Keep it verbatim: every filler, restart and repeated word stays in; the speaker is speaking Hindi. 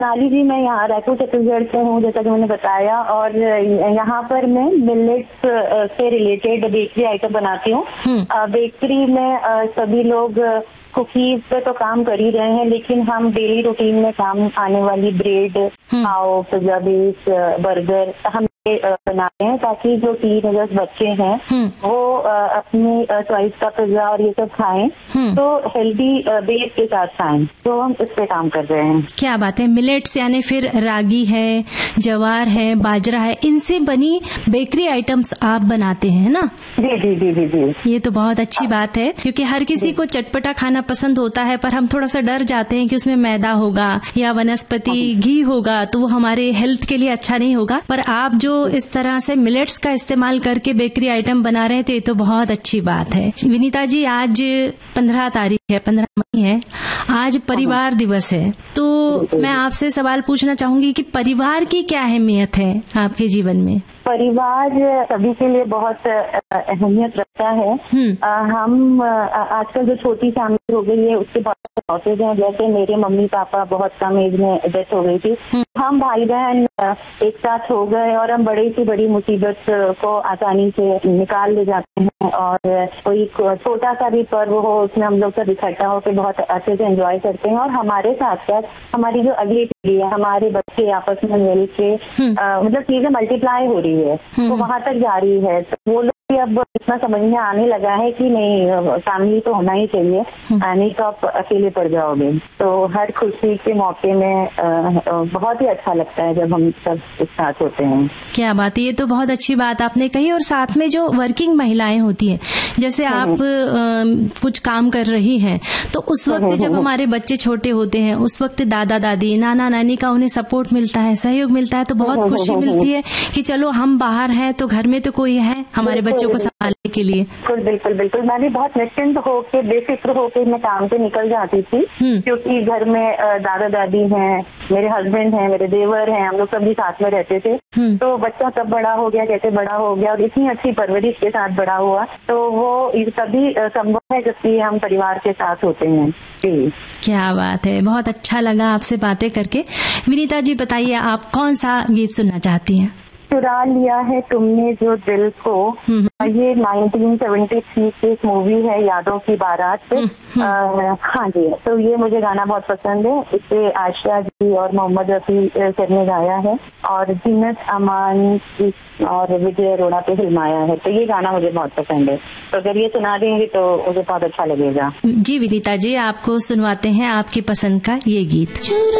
नाली जी, मैं यहाँ रायपुर छत्तीसगढ़ से हूँ, जैसा कि मैंने बताया, और यहाँ पर मैं मिलेट्स से रिलेटेड बेकरी आइटम बनाती हूँ। बेकरी में सभी लोग कुकीज पे तो काम कर ही रहे हैं, लेकिन हम डेली रूटीन में काम आने वाली ब्रेड, पाव, पिज्जा बेस, बर्गर हम बनाते हैं, ताकि जो टीनेजर्स बच्चे हैं वो अपनी चॉइस का पिज्जा और ये सब खाएं, तो हेल्दी बेस के साथ खाएं। तो हम इस पे काम कर रहे हैं। क्या बात है। मिलेट्स यानी फिर रागी है, जवार है, बाजरा है, इनसे बनी बेकरी आइटम्स आप बनाते हैं ना? जी जी जी जी जी। ये तो बहुत अच्छी बात है, क्योंकि हर किसी को चटपटा खाना पसंद होता है, पर हम थोड़ा सा डर जाते हैं कि उसमें मैदा होगा या वनस्पति घी होगा, तो वो हमारे हेल्थ के लिए अच्छा नहीं होगा। पर आप जो इस तरह से मिलेट्स का इस्तेमाल करके बेकरी आइटम बना रहे हैं, तो ये तो बहुत अच्छी बात है। विनीता जी, आज पंद्रह तारीख है, पंद्रह मई है, आज परिवार दिवस है, तो मैं आपसे सवाल पूछना चाहूंगी कि परिवार की क्या अहमियत है आपके जीवन में? परिवार सभी के लिए बहुत अहमियत रखता है। आ, हम आजकल जो छोटी फैमिली हो गई है उसके बहुत लॉसेज हैं, जैसे मेरे मम्मी पापा बहुत कम एज में डेथ हो गई थी। हम भाई बहन एक साथ हो गए और हम बड़ी सी बड़ी मुसीबत को आसानी से निकाल ले जाते हैं, और कोई छोटा सा भी पर्व हो उसमें हम लोग सब इकट्ठा होकर बहुत अच्छे से एंजॉय करते हैं। और हमारे साथ साथ हमारी जो अगली पीढ़ी है, हमारे बच्चे आपस में मिल के मतलब चीजें मल्टीप्लाई हो रही है, तो वहां तक जा रही है। तो वो लोग अब इतना समझ में आने लगा है कि नहीं, फैमिली तो होना ही चाहिए, नहीं तो आप अकेले पड़ जाओगे। तो हर खुशी के मौके में बहुत ही अच्छा लगता है जब हम सब एक साथ होते हैं। क्या बात है, ये तो बहुत अच्छी बात आपने कही। और साथ में जो वर्किंग महिलाएं होती हैं, जैसे आप आ, कुछ काम कर रही हैं, तो उस वक्त जब हमारे बच्चे छोटे होते हैं, उस वक्त दादा दादी, नाना नानी का उन्हें सपोर्ट मिलता है, सहयोग मिलता है, तो बहुत खुशी मिलती है कि चलो हम बाहर हैं तो घर में तो कोई है हमारे बच्चों को संभालने के लिए। बिल्कुल बिल्कुल बिल्कुल। मैं भी बहुत निश्चिंत होके, बेफिक्र होके मैं काम पे निकल जाती थी, क्योंकि घर में दादा दादी हैं, मेरे हस्बैंड हैं, मेरे देवर हैं, हम लोग सभी साथ में रहते थे। तो बच्चा कब बड़ा हो गया, कैसे बड़ा हो गया, और इतनी अच्छी परवरिश के साथ बड़ा हुआ, तो वो सभी संभव है जबकि हम परिवार के साथ होते हैं। जी, क्या बात है, बहुत अच्छा लगा आपसे बातें करके। विनीता जी, बताइए आप कौन सा गीत सुनना चाहती हैं? चुरा लिया है तुमने जो दिल को, ये नाइनटीन सेवेंटी थ्री की एक मूवी है, यादों की बारात। आ, हाँ जी, तो ये मुझे गाना बहुत पसंद है। इसे आशा जी और मोहम्मद रफी सर ने गाया है, और जीनत अमान और विजय अरोड़ा पे फिल्माया है। तो ये गाना मुझे बहुत पसंद है, तो अगर ये सुना देंगे तो मुझे बहुत अच्छा लगेगा। जी विनीता जी, आपको सुनवाते हैं आपकी पसंद का ये गीत।